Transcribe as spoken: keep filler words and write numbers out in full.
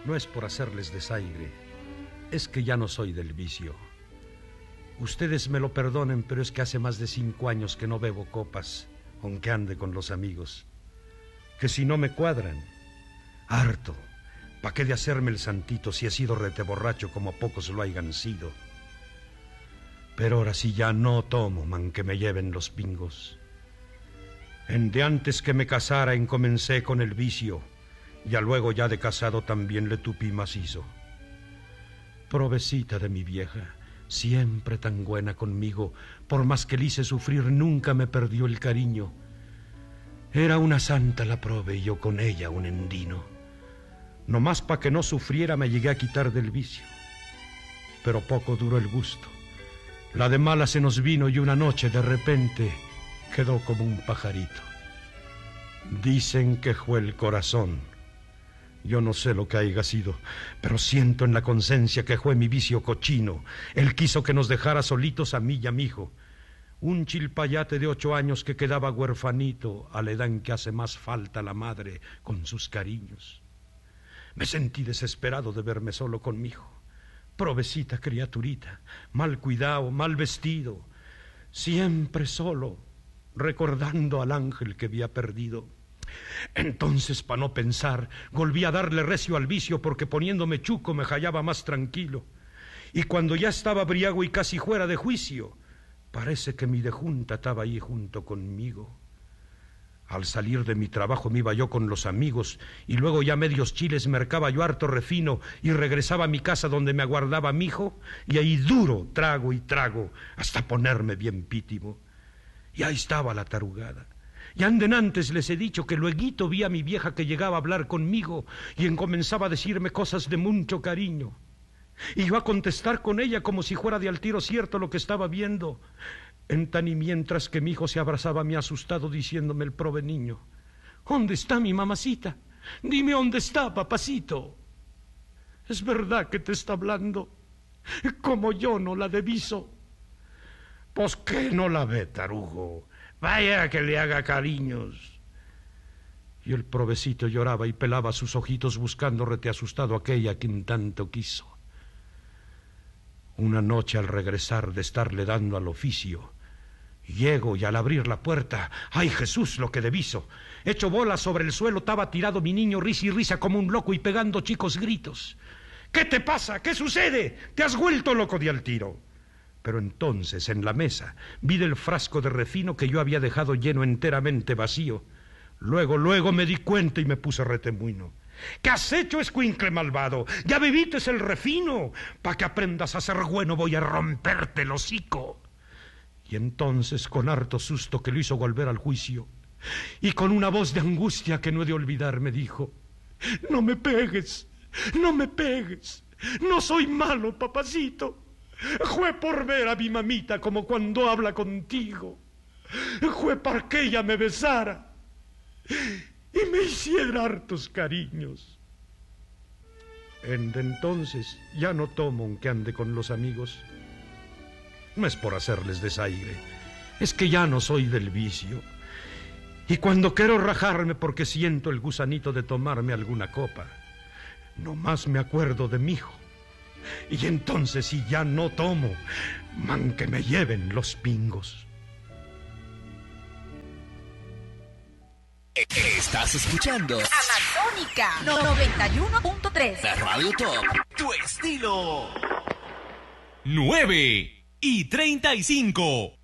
No es por hacerles desaire, es que ya no soy del vicio. Ustedes me lo perdonen, pero es que hace más de cinco años que no bebo copas, aunque ande con los amigos. Que si no me cuadran, harto. ¿Pa' qué de hacerme el santito si he sido rete borracho como pocos lo hayan sido? Pero ahora sí ya no tomo, man, que me lleven los pingos. En de antes que me casara comencé con el vicio, ya luego ya de casado también le tupí macizo. Provecita de mi vieja, siempre tan buena conmigo, por más que le hice sufrir nunca me perdió el cariño. Era una santa la prove y yo con ella un endino. Nomás pa' que no sufriera me llegué a quitar del vicio, pero poco duró el gusto. La de mala se nos vino y una noche de repente quedó como un pajarito. Dicen que fue el corazón. Yo no sé lo que haya sido, pero siento en la conciencia que fue mi vicio cochino. Él quiso que nos dejara solitos a mí y a mi hijo. Un chilpayate de ocho años que quedaba huerfanito a la edad en que hace más falta la madre con sus cariños. Me sentí desesperado de verme solo con mi hijo. Provecita criaturita, mal cuidado, mal vestido, siempre solo, recordando al ángel que había perdido. Entonces, pa' no pensar, volví a darle recio al vicio, porque poniéndome chuco me hallaba más tranquilo. Y cuando ya estaba briago y casi fuera de juicio, parece que mi dejunta estaba ahí junto conmigo. Al salir de mi trabajo me iba yo con los amigos y luego ya medios chiles mercaba yo harto refino y regresaba a mi casa donde me aguardaba mi hijo y ahí duro trago y trago hasta ponerme bien pítimo. Y ahí estaba la tarugada. Y anden antes les he dicho que lueguito vi a mi vieja que llegaba a hablar conmigo y encomenzaba a decirme cosas de mucho cariño. Y yo a contestar con ella como si fuera de al tiro cierto lo que estaba viendo. En tan y mientras que mi hijo se abrazaba a mí asustado diciéndome el prove niño: ¿Dónde está mi mamacita? Dime dónde está, papacito. Es verdad que te está hablando, como yo no la deviso. Pues que no la ve, tarugo. Vaya que le haga cariños. Y el provecito lloraba y pelaba sus ojitos buscando rete asustado a aquella quien tanto quiso. Una noche al regresar de estarle dando al oficio, llego y al abrir la puerta, ¡ay Jesús, lo que deviso! Hecho bola sobre el suelo estaba tirado mi niño risa y risa como un loco y pegando chicos gritos. ¿Qué te pasa? ¿Qué sucede? ¿Te has vuelto loco de al tiro? Pero entonces en la mesa vi del frasco de refino que yo había dejado lleno enteramente vacío. Luego, luego me di cuenta y me puse retemuino. ¿Qué has hecho, escuincle malvado? Ya bebites el refino. Pa' que aprendas a ser bueno voy a romperte el hocico. Y entonces, con harto susto que lo hizo volver al juicio, y con una voz de angustia que no he de olvidar, me dijo: No me pegues, no me pegues, no soy malo, papacito. Jue por ver a mi mamita como cuando habla contigo. Jue para que ella me besara y me hiciera hartos cariños. En de entonces ya no tomo aunque ande con los amigos. No es por hacerles desaire, es que ya no soy del vicio. Y cuando quiero rajarme porque siento el gusanito de tomarme alguna copa, nomás me acuerdo de mi hijo. Y entonces si ya no tomo, man que me lleven los pingos. Estás escuchando Amazónica noventa y uno punto tres. La Radio Top, tu estilo. nueve y treinta y cinco.